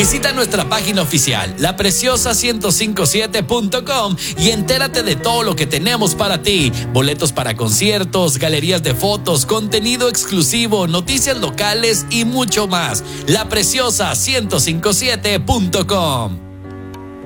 Visita nuestra página oficial, lapreciosa1057.com, y entérate de todo lo que tenemos para ti. Boletos para conciertos, galerías de fotos, contenido exclusivo, noticias locales y mucho más. lapreciosa1057.com.